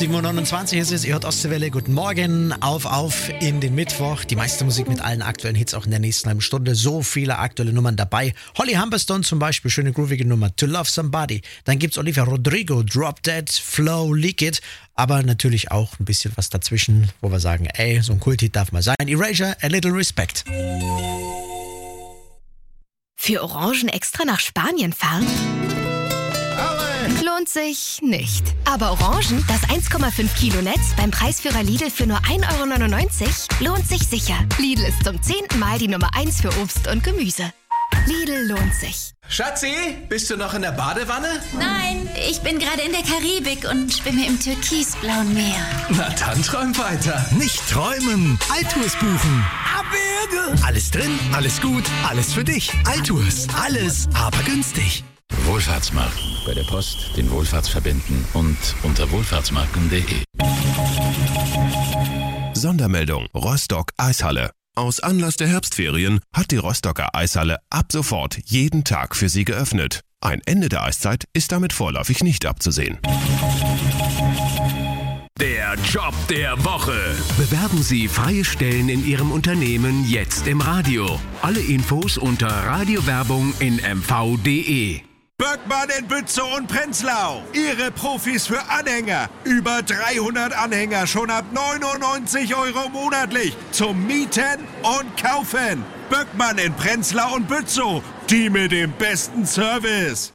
7.29 Uhr ist es, ihr hört Ostseewelle. Guten Morgen, auf in den Mittwoch. Die meiste Musik mit allen aktuellen Hits auch in der nächsten halben Stunde. So viele aktuelle Nummern dabei. Holly Humberstone zum Beispiel, schöne groovige Nummer, To Love Somebody. Dann gibt's Olivia Rodrigo, Drop Dead, Flow, Leak It. Aber natürlich auch ein bisschen was dazwischen, wo wir sagen, ey, so ein Kulthit darf mal sein. Erasure, A Little Respect. Für Orangen extra nach Spanien fahren? Lohnt sich nicht. Aber Orangen, das 1,5 Kilo Netz beim Preisführer Lidl für nur 1,99 € lohnt sich sicher. Lidl ist zum 10. Mal die Nummer 1 für Obst und Gemüse. Lidl lohnt sich. Schatzi, bist du noch in der Badewanne? Nein, ich bin gerade in der Karibik und schwimme im türkisblauen Meer. Na dann träum weiter. Nicht träumen, Altours buchen. Abwürge. Alles drin, alles gut, alles für dich. Altours, alles, aber günstig. Wohlfahrtsmarken. Bei der Post den Wohlfahrtsverbänden und unter wohlfahrtsmarken.de. Sondermeldung Rostock Eishalle. Aus Anlass der Herbstferien hat die Rostocker Eishalle ab sofort jeden Tag für Sie geöffnet. Ein Ende der Eiszeit ist damit vorläufig nicht abzusehen. Der Job der Woche. Bewerben Sie freie Stellen in Ihrem Unternehmen jetzt im Radio. Alle Infos unter Radiowerbung in mv.de. Böckmann in Bützow und Prenzlau. Ihre Profis für Anhänger. Über 300 Anhänger schon ab 99 € monatlich. Zum Mieten und Kaufen. Böckmann in Prenzlau und Bützow. Die mit dem besten Service.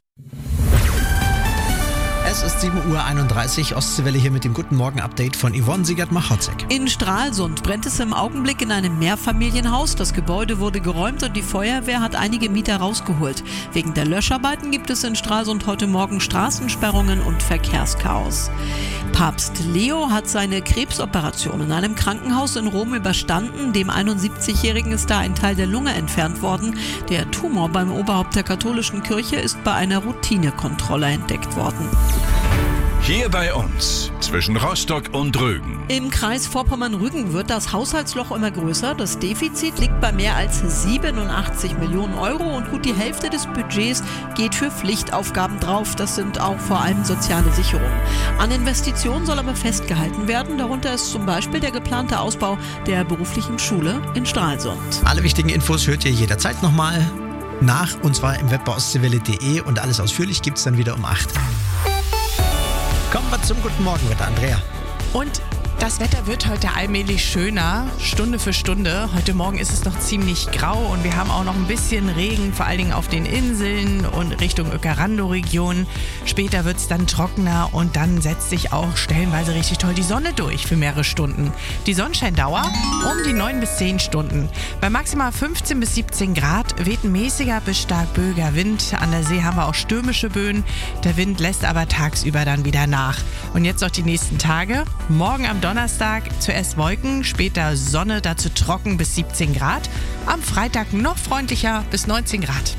Es ist 7.31 Uhr, Ostseewelle hier mit dem Guten Morgen-Update von Yvonne Siegert-Machotzek. In Stralsund brennt es im Augenblick in einem Mehrfamilienhaus. Das Gebäude wurde geräumt und die Feuerwehr hat einige Mieter rausgeholt. Wegen der Löscharbeiten gibt es in Stralsund heute Morgen Straßensperrungen und Verkehrschaos. Papst Leo hat seine Krebsoperation in einem Krankenhaus in Rom überstanden. Dem 71-Jährigen ist da ein Teil der Lunge entfernt worden. Der Tumor beim Oberhaupt der katholischen Kirche ist bei einer Routinekontrolle entdeckt worden. Hier bei uns, zwischen Rostock und Rügen. Im Kreis Vorpommern-Rügen wird das Haushaltsloch immer größer. Das Defizit liegt bei mehr als 87 Millionen € und gut die Hälfte des Budgets geht für Pflichtaufgaben drauf. Das sind auch vor allem soziale Sicherungen. An Investitionen soll aber festgehalten werden. Darunter ist zum Beispiel der geplante Ausbau der beruflichen Schule in Stralsund. Alle wichtigen Infos hört ihr jederzeit nochmal nach, und zwar im Web bei ostseewelle.de, und alles ausführlich gibt es dann wieder um 8. Kommen wir zum Guten Morgen mit Andrea. Und das Wetter wird heute allmählich schöner, Stunde für Stunde. Heute Morgen ist es noch ziemlich grau und wir haben auch noch ein bisschen Regen, vor allen Dingen auf den Inseln und Richtung Öckerando-Region. Später wird es dann trockener und dann setzt sich auch stellenweise richtig toll die Sonne durch für mehrere Stunden. Die Sonnenscheindauer um die 9 bis 10 Stunden. Bei maximal 15 bis 17 Grad weht ein mäßiger bis stark böiger Wind. An der See haben wir auch stürmische Böen. Der Wind lässt aber tagsüber dann wieder nach. Und jetzt noch die nächsten Tage. Morgen am Donnerstag zuerst Wolken, später Sonne, dazu trocken bis 17 Grad. Am Freitag noch freundlicher bis 19 Grad.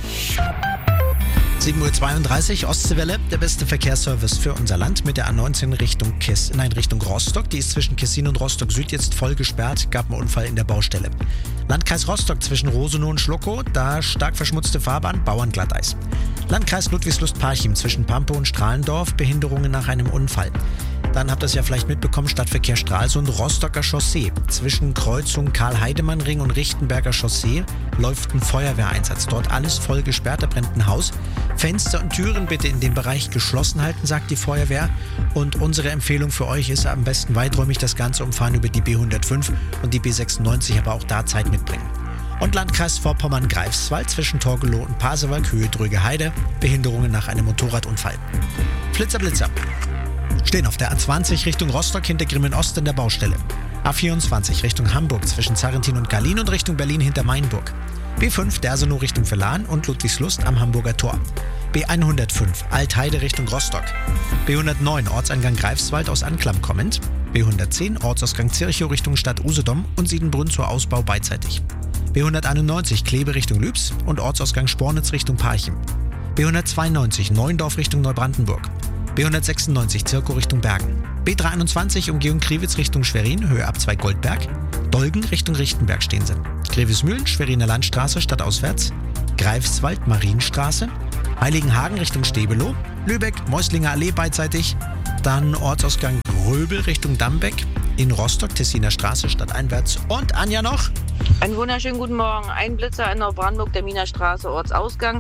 7.32 Uhr, Ostseewelle, der beste Verkehrsservice für unser Land mit der A19 Richtung Rostock. Die ist zwischen Kessin und Rostock Süd jetzt voll gesperrt, gab einen Unfall in der Baustelle. Landkreis Rostock zwischen Rosenow und Schluckow, da stark verschmutzte Fahrbahn, Bauernglatteis. Landkreis Ludwigslust-Parchim zwischen Pampe und Strahlendorf, Behinderungen nach einem Unfall. Dann habt ihr es ja vielleicht mitbekommen, Stadtverkehr Stralsund, Rostocker Chaussee. Zwischen Kreuzung Karl-Heidemann-Ring und Richtenberger Chaussee läuft ein Feuerwehreinsatz. Dort alles voll gesperrt, da brennt ein Haus. Fenster und Türen bitte in dem Bereich geschlossen halten, sagt die Feuerwehr. Und unsere Empfehlung für euch ist am besten weiträumig das Ganze umfahren über die B105 und die B96, aber auch da Zeit mitbringen. Und Landkreis Vorpommern-Greifswald zwischen Torgelow und Pasewalk, Höhe Dröge Heide, Behinderungen nach einem Motorradunfall. Flitzer, Blitzer. Stehen auf der A20 Richtung Rostock hinter Grimmen-Ost in der Baustelle. A24 Richtung Hamburg zwischen Zarrentin und Gallien und Richtung Berlin hinter Mainburg. B5 Dersenow Richtung Verlan und Ludwigslust am Hamburger Tor. B105 Altheide Richtung Rostock. B109 Ortseingang Greifswald aus Anklam kommend. B110 Ortsausgang Zirchow Richtung Stadt Usedom und Siedenbrunn zur Ausbau beidseitig. B191 Kleve Richtung Lübs und Ortsausgang Spornitz Richtung Parchim. B192 Neuendorf Richtung Neubrandenburg. B196 Zirkow Richtung Bergen. B321 Umgehung Kriwitz Richtung Schwerin, Höhe ab 2 Goldberg. Dolgen Richtung Richtenberg stehen sie. Grevesmühlen, Schweriner Landstraße stadtauswärts. Greifswald, Marienstraße. Heiligenhagen Richtung Stebelow. Lübeck, Meuslinger Allee beidseitig. Dann Ortsausgang Röbel Richtung Dammbeck, in Rostock, Tessiner Straße stadteinwärts. Und Anja noch? Einen wunderschönen guten Morgen. Ein Blitzer in Neubrandenburg, der Wiener Straße, Ortsausgang.